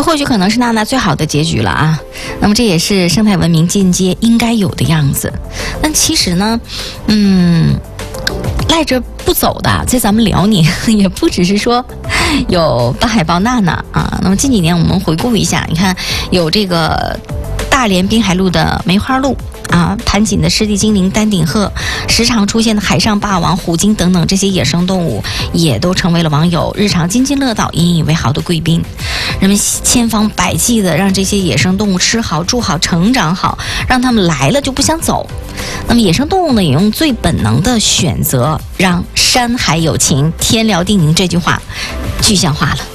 或许可能是娜娜最好的结局了啊。那么这也是生态文明进阶应该有的样子。但其实呢，赖着不走的，在咱们辽宁也不只是说有斑海豹娜娜啊。那么近几年我们回顾一下，你看有这个大连滨海路的梅花鹿啊，盘锦的湿地精灵丹顶鹤，时常出现的海上霸王虎鲸等等这些野生动物，也都成为了网友日常津津乐道、引以为豪的贵宾。人们千方百计的让这些野生动物吃好、住好、成长好，让他们来了就不想走。那么野生动物呢，也用最本能的选择，让山海有情、天辽地宁这句话具象化了。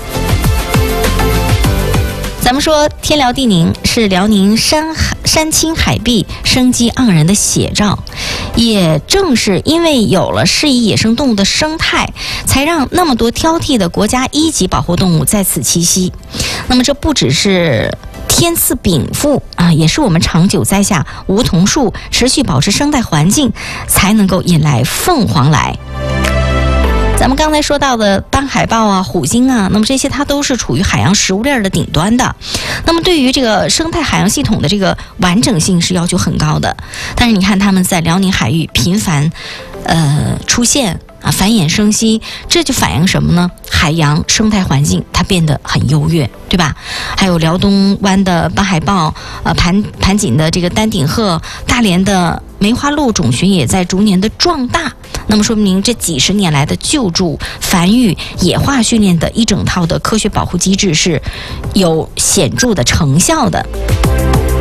咱们说天辽地宁是辽宁山清海碧、生机盎然的写照，也正是因为有了适宜野生动物的生态，才让那么多挑剔的国家1级保护动物在此栖息。那么这不只是天赐禀赋啊，也是我们长久栽下梧桐树，持续保持生态环境，才能够引来凤凰来。咱们刚才说到的斑海豹啊、虎鲸啊，那么这些它都是处于海洋食物链的顶端的。那么对于这个生态海洋系统的这个完整性是要求很高的。但是你看它们在辽宁海域频繁出现啊，繁衍生息，这就反映什么呢？海洋生态环境它变得很优越，对吧？还有辽东湾的斑海豹，盘锦的这个丹顶鹤，大连的梅花鹿种群也在逐年的壮大。那么说明这几十年来的救助、繁育、野化训练的一整套的科学保护机制是有显著的成效的。